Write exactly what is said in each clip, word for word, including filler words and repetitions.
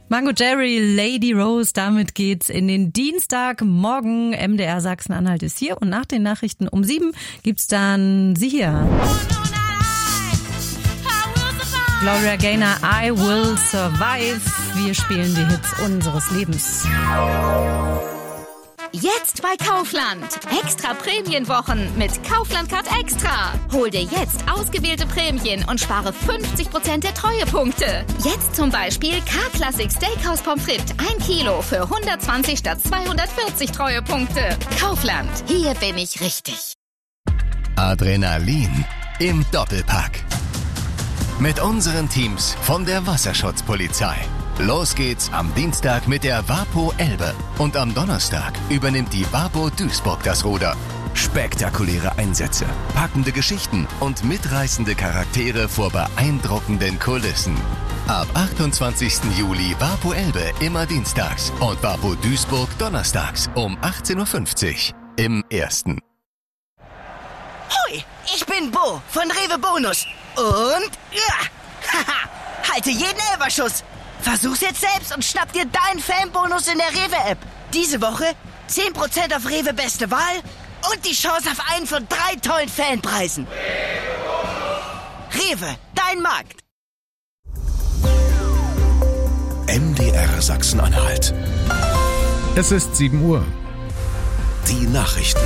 Mango Jerry, Lady Rose, damit geht's in den Dienstagmorgen. M D R Sachsen-Anhalt ist hier und nach den Nachrichten um sieben gibt's dann sie hier. Gloria Gaynor, I Will Survive. Wir spielen die Hits unseres Lebens. Jetzt bei Kaufland. Extra Prämienwochen mit Kaufland Card Extra. Hol dir jetzt ausgewählte Prämien und spare fünfzig Prozent der Treuepunkte. Jetzt zum Beispiel K-Classic Steakhouse Pommes frites ein Kilo für hundertzwanzig statt zweihundertvierzig Treuepunkte. Kaufland, hier bin ich richtig. Adrenalin im Doppelpack. Mit unseren Teams von der Wasserschutzpolizei. Los geht's am Dienstag mit der Wapo Elbe und am Donnerstag übernimmt die Wapo Duisburg das Ruder. Spektakuläre Einsätze, packende Geschichten und mitreißende Charaktere vor beeindruckenden Kulissen. Ab achtundzwanzigsten Juli Wapo Elbe immer dienstags und Wapo Duisburg donnerstags um achtzehn Uhr fünfzig im Ersten. Hoi, ich bin Bo von Rewe Bonus und ja, haha, halte jeden Elferschuss. Versuch's jetzt selbst und schnapp dir deinen Fanbonus in der Rewe-App. Diese Woche zehn Prozent auf Rewe Beste Wahl und die Chance auf einen von drei tollen Fanpreisen. Rewe, dein Markt. M D R Sachsen-Anhalt. Es ist sieben Uhr. Die Nachrichten.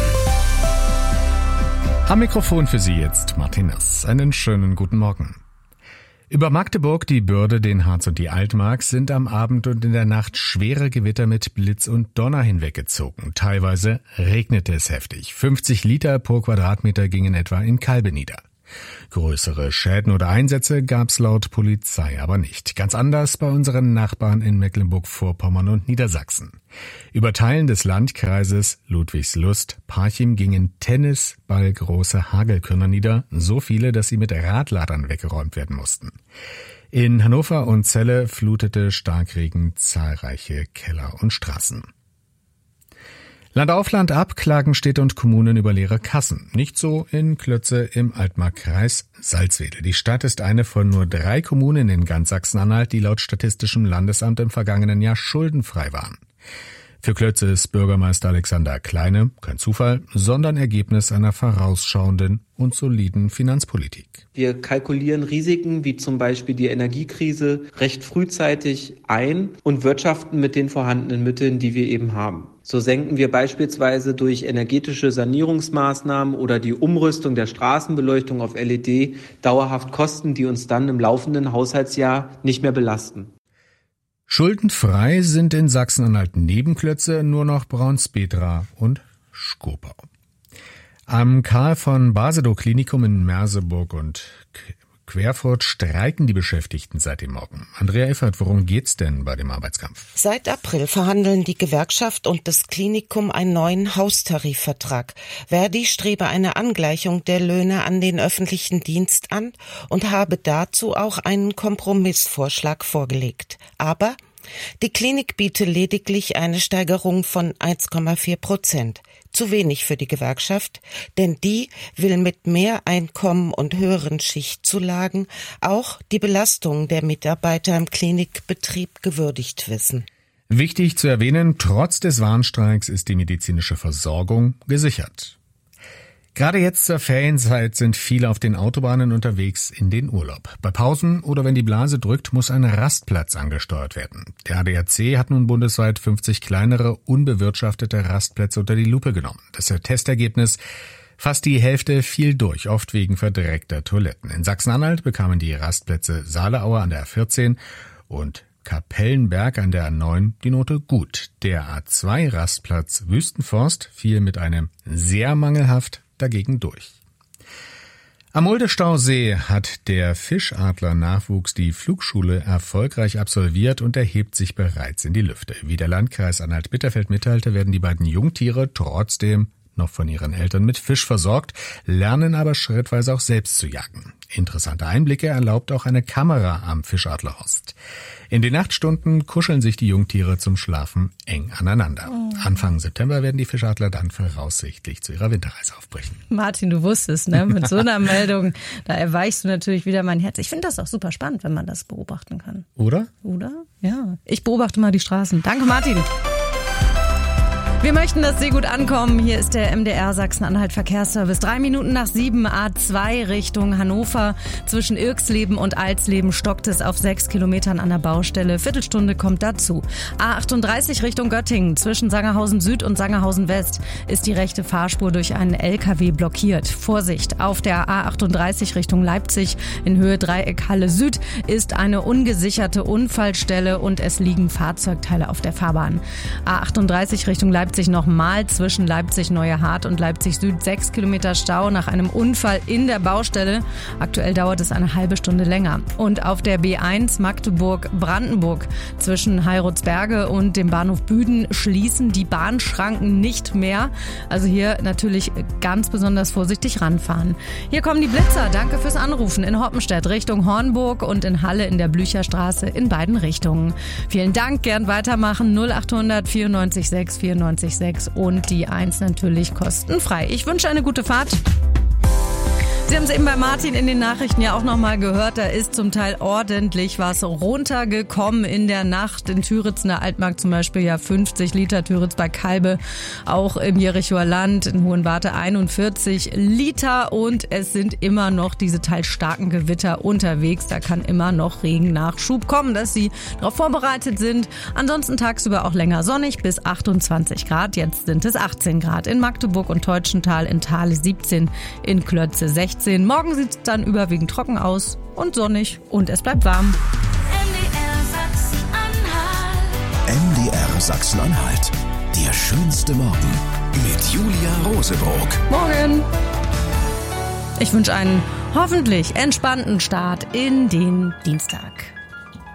Am Mikrofon für Sie jetzt Martin Nass. Einen schönen guten Morgen. Über Magdeburg, die Bürde, den Harz und die Altmark sind am Abend und in der Nacht schwere Gewitter mit Blitz und Donner hinweggezogen. Teilweise regnete es heftig. fünfzig Liter pro Quadratmeter gingen etwa in Kalbe nieder. Größere Schäden oder Einsätze gab's laut Polizei aber nicht. Ganz anders bei unseren Nachbarn in Mecklenburg-Vorpommern und Niedersachsen. Über Teilen des Landkreises Ludwigslust, Parchim gingen tennisballgroße Hagelkörner nieder, so viele, dass sie mit Radladern weggeräumt werden mussten. In Hannover und Celle flutete Starkregen zahlreiche Keller und Straßen. Land auf, Land ab klagen Städte und Kommunen über leere Kassen. Nicht so in Klötze im Altmarkkreis Salzwedel. Die Stadt ist eine von nur drei Kommunen in ganz Sachsen-Anhalt, die laut Statistischem Landesamt im vergangenen Jahr schuldenfrei waren. Für Klötze ist Bürgermeister Alexander Kleine kein Zufall, sondern Ergebnis einer vorausschauenden und soliden Finanzpolitik. Wir kalkulieren Risiken wie zum Beispiel die Energiekrise recht frühzeitig ein und wirtschaften mit den vorhandenen Mitteln, die wir eben haben. So senken wir beispielsweise durch energetische Sanierungsmaßnahmen oder die Umrüstung der Straßenbeleuchtung auf L E D dauerhaft Kosten, die uns dann im laufenden Haushaltsjahr nicht mehr belasten. Schuldenfrei sind in Sachsen-Anhalt neben Klötze nur noch Braunspetra und Skopau. Am Karl von Basedow Klinikum in Merseburg und Querfurt streiken die Beschäftigten seit dem Morgen. Andrea Effert, worum geht's denn bei dem Arbeitskampf? Seit April verhandeln die Gewerkschaft und das Klinikum einen neuen Haustarifvertrag. Verdi strebe eine Angleichung der Löhne an den öffentlichen Dienst an und habe dazu auch einen Kompromissvorschlag vorgelegt. Aber die Klinik biete lediglich eine Steigerung von eins Komma vier Prozent. Zu wenig für die Gewerkschaft, denn die will mit mehr Einkommen und höheren Schichtzulagen auch die Belastung der Mitarbeiter im Klinikbetrieb gewürdigt wissen. Wichtig zu erwähnen, trotz des Warnstreiks ist die medizinische Versorgung gesichert. Gerade jetzt zur Ferienzeit sind viele auf den Autobahnen unterwegs in den Urlaub. Bei Pausen oder wenn die Blase drückt, muss ein Rastplatz angesteuert werden. Der A D A C hat nun bundesweit fünfzig kleinere, unbewirtschaftete Rastplätze unter die Lupe genommen. Das Testergebnis: fast die Hälfte fiel durch, oft wegen verdreckter Toiletten. In Sachsen-Anhalt bekamen die Rastplätze Saaleaue an der A vierzehn und Kapellenberg an der A neun die Note gut. Der A zwei Rastplatz Wüstenforst fiel mit einem sehr mangelhaft dagegen durch. Am Mulde-Stausee hat der Fischadler-Nachwuchs die Flugschule erfolgreich absolviert und erhebt sich bereits in die Lüfte. Wie der Landkreis Anhalt-Bitterfeld mitteilte, werden die beiden Jungtiere trotzdem noch von ihren Eltern mit Fisch versorgt, lernen aber schrittweise auch selbst zu jagen. Interessante Einblicke erlaubt auch eine Kamera am Fischadlerhorst. In den Nachtstunden kuscheln sich die Jungtiere zum Schlafen eng aneinander. Oh. Anfang September werden die Fischadler dann voraussichtlich zu ihrer Winterreise aufbrechen. Martin, du wusstest, ne? Mit so einer Meldung, da erweichst du natürlich wieder mein Herz. Ich finde das auch super spannend, wenn man das beobachten kann. Oder? Oder? Ja. Ich beobachte mal die Straßen. Danke, Martin. Wir möchten, dass Sie gut ankommen. Hier ist der M D R Sachsen-Anhalt Verkehrsservice. Drei Minuten nach sieben, A zwei Richtung Hannover. Zwischen Irxleben und Alsleben stockt es auf sechs Kilometern an der Baustelle. Viertelstunde kommt dazu. A achtunddreißig Richtung Göttingen. Zwischen Sangerhausen Süd und Sangerhausen West ist die rechte Fahrspur durch einen L K W blockiert. Vorsicht! Auf der A achtunddreißig Richtung Leipzig in Höhe Dreieckhalle Süd ist eine ungesicherte Unfallstelle und es liegen Fahrzeugteile auf der Fahrbahn. A achtunddreißig Richtung Leipzig nochmal zwischen Leipzig-Neue Hart und Leipzig Süd sechs Kilometer Stau nach einem Unfall in der Baustelle. Aktuell dauert es eine halbe Stunde länger. Und auf der B eins Magdeburg-Brandenburg zwischen Heiratsberge und dem Bahnhof Büden schließen die Bahnschranken nicht mehr. Also hier natürlich ganz besonders vorsichtig ranfahren. Hier kommen die Blitzer. Danke fürs Anrufen in Hoppenstedt Richtung Hornburg und in Halle in der Blücherstraße in beiden Richtungen. Vielen Dank, gern weitermachen. null achthundert vierundneunzig sechs vierundneunzig sechs und die eins natürlich kostenfrei. Ich wünsche eine gute Fahrt. Sie haben es eben bei Martin in den Nachrichten ja auch nochmal gehört, da ist zum Teil ordentlich was runtergekommen in der Nacht. In Türitz, in der Altmark zum Beispiel ja fünfzig Liter, Türitz bei Kalbe, auch im Jerichoer Land, in Hohenwarte einundvierzig Liter und es sind immer noch diese teils starken Gewitter unterwegs. Da kann immer noch Regennachschub kommen, dass Sie darauf vorbereitet sind. Ansonsten tagsüber auch länger sonnig bis achtundzwanzig Grad. Jetzt sind es achtzehn Grad in Magdeburg und Teutschenthal, in Thale siebzehn, in Klötze sechzehn. Morgen sieht es dann überwiegend trocken aus und sonnig und es bleibt warm. M D R Sachsen-Anhalt. Der schönste Morgen mit Julia Rosebrock. Morgen. Ich wünsche einen hoffentlich entspannten Start in den Dienstag.